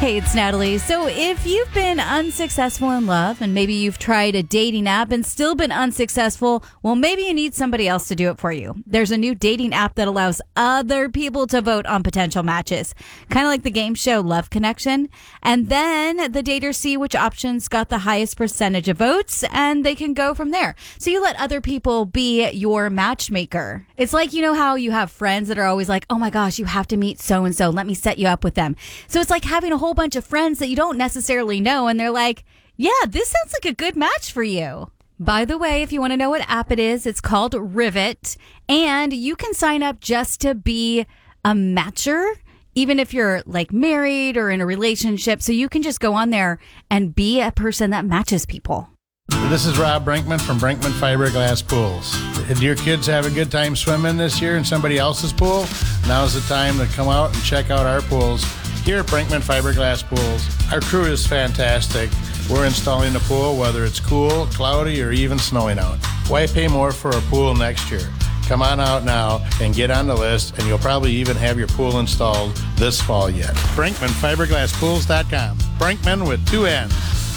Hey, it's Natalie. So if you've been unsuccessful in love and maybe you've tried a dating app and still been unsuccessful, well, maybe you need somebody else to do it for you. There's a new dating app that allows other people to vote on potential matches, kind of like the game show Love Connection. And then the daters see which options got the highest percentage of votes and they can go from there. So you let other people be your matchmaker. It's like, you know how you have friends that are always like, oh my gosh, you have to meet so-and-so. Let me set you up with them. So it's like having a whole bunch of friends that you don't necessarily know, and they're like, yeah, this sounds like a good match for you. By the way, if you want to know what app it is, it's called Rivet, and you can sign up just to be a matcher, even if you're like married or in a relationship. So you can just go on there and be a person that matches people. This is Rob Brinkman from Brinkman Fiberglass Pools. Did your kids have a good time swimming this year in somebody else's pool? Now's the time to come out and check out our pools here at Brinkman Fiberglass Pools. Our crew is fantastic. We're installing a pool whether it's cool, cloudy, or even snowing out. Why pay more for a pool next year? Come on out now and get on the list, and you'll probably even have your pool installed this fall yet. BrinkmanFiberglassPools.com. Brinkman with 2 N's.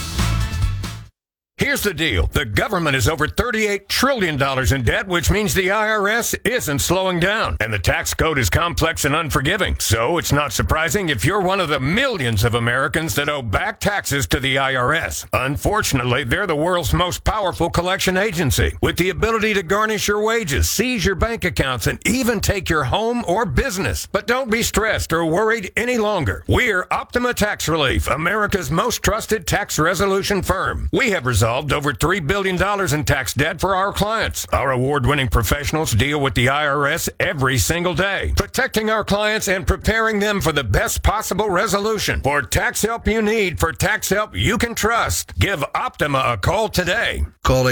Here's the deal. The government is over $38 trillion in debt, which means the IRS isn't slowing down. And the tax code is complex and unforgiving. So it's not surprising if you're one of the millions of Americans that owe back taxes to the IRS. Unfortunately, they're the world's most powerful collection agency, with the ability to garnish your wages, seize your bank accounts, and even take your home or business. But don't be stressed or worried any longer. We're Optima Tax Relief, America's most trusted tax resolution firm. We have resolved over $3 billion in tax debt for our clients. Our award-winning professionals deal with the IRS every single day, protecting our clients and preparing them for the best possible resolution. For tax help you need, for tax help you can trust, give Optima a call today. Call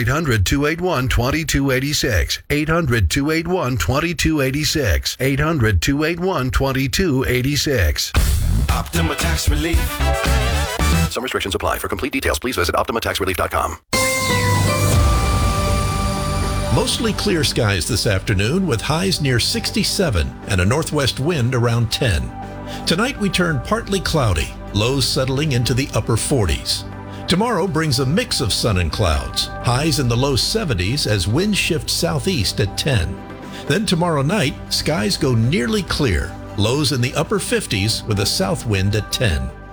800-281-2286. 800-281-2286. 800-281-2286. Optima Tax Relief. Some restrictions apply. For complete details, please visit OptimaTaxRelief.com. Mostly clear skies this afternoon with highs near 67 and a northwest wind around 10. Tonight we turn partly cloudy, lows settling into the upper 40s. Tomorrow brings a mix of sun and clouds, highs in the low 70s as winds shift southeast at 10. Then tomorrow night, skies go nearly clear, lows in the upper 50s with a south wind at 10.